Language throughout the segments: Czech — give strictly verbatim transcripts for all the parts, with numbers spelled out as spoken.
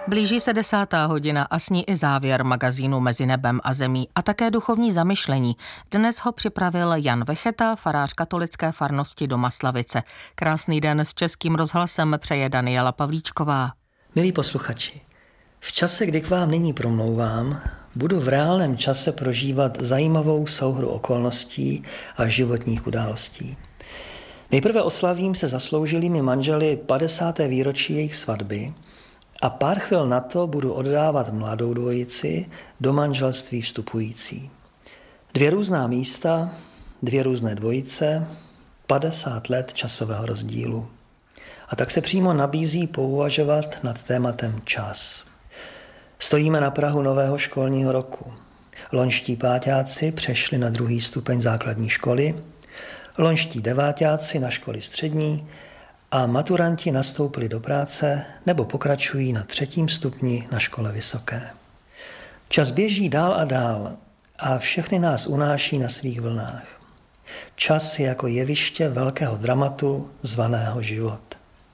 Blíží se desátá hodina a s ní i závěr magazínu Mezi nebem a zemí a také duchovní zamyšlení. Dnes ho připravil Jan Vecheta, farář katolické farnosti do Maslavice. Krásný den s Českým rozhlasem přeje Daniela Pavlíčková. Milí posluchači, v čase, kdy k vám nyní promlouvám, budu v reálném čase prožívat zajímavou souhru okolností a životních událostí. Nejprve oslavím se zasloužilými manželi padesáté výročí jejich svatby a pár chvil na to budu oddávat mladou dvojici do manželství vstupující. Dvě různá místa, dvě různé dvojice, padesát let časového rozdílu. A tak se přímo nabízí pouvažovat nad tématem čas. Stojíme na prahu nového školního roku. Loňští páťáci přešli na druhý stupeň základní školy, loňští deváťáci na školy střední a maturanti nastoupili do práce nebo pokračují na třetím stupni na škole vysoké. Čas běží dál a dál a všechny nás unáší na svých vlnách. Čas je jako jeviště velkého dramatu zvaného život.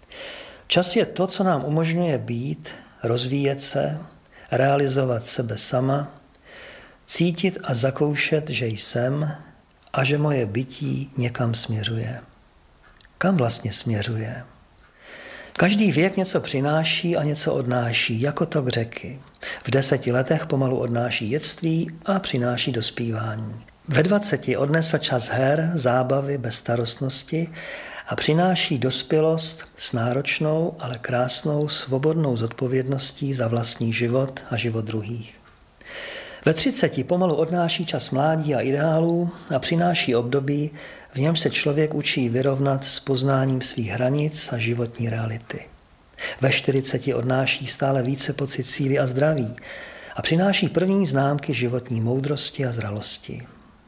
Čas je to, co nám umožňuje být, rozvíjet se, realizovat sebe sama, cítit a zakoušet, že jsem a že moje bytí někam směřuje. Kam vlastně směřuje? Každý věk něco přináší a něco odnáší, jako tok řeky. V deseti letech pomalu odnáší dětství a přináší dospívání. Ve dvaceti odnesl čas her, zábavy, bezstarostnosti a přináší dospělost s náročnou, ale krásnou, svobodnou zodpovědností za vlastní život a život druhých. Ve třiceti pomalu odnáší čas mládí a ideálů a přináší období, v něm se člověk učí vyrovnat s poznáním svých hranic a životní reality. Ve čtyřiceti odnáší stále více pocit síly a zdraví a přináší první známky životní moudrosti a zralosti.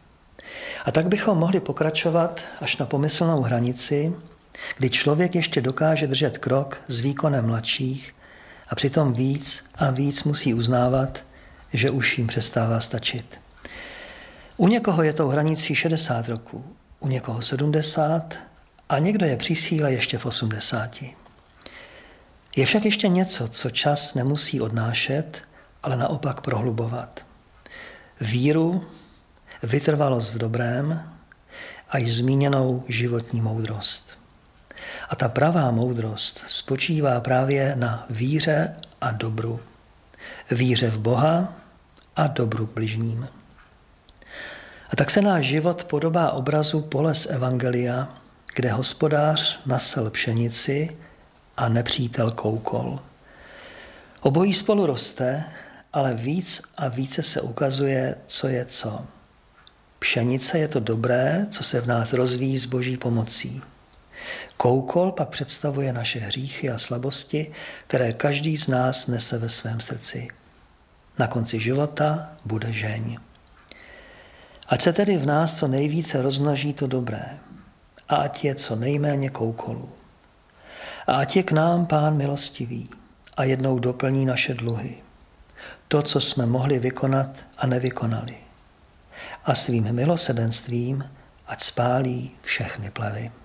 A tak bychom mohli pokračovat až na pomyslnou hranici, kdy člověk ještě dokáže držet krok s výkonem mladších a přitom víc a víc musí uznávat, že už jim přestává stačit. U někoho je tou hranicí šedesát roků, u někoho sedmdesát a někdo je při síle ještě v osmdesáti. Je však ještě něco, co čas nemusí odnášet, ale naopak prohlubovat. Víru, vytrvalost v dobrém a již zmíněnou životní moudrost. A ta pravá moudrost spočívá právě na víře a dobru. Víře v Boha a dobru k bližním. A tak se náš život podobá obrazu pole z Evangelia, kde hospodář nasel pšenici a nepřítel koukol. Obojí spolu roste, ale víc a více se ukazuje, co je co. Pšenice je to dobré, co se v nás rozvíjí s Boží pomocí. Koukol pak představuje naše hříchy a slabosti, které každý z nás nese ve svém srdci. Na konci života bude žeň. Ať se tedy v nás co nejvíce rozmnoží to dobré a ať je co nejméně koukolů. A ať je k nám Pán milostivý a jednou doplní naše dluhy. To, co jsme mohli vykonat a nevykonali. A svým milosedenstvím ať spálí všechny plevy.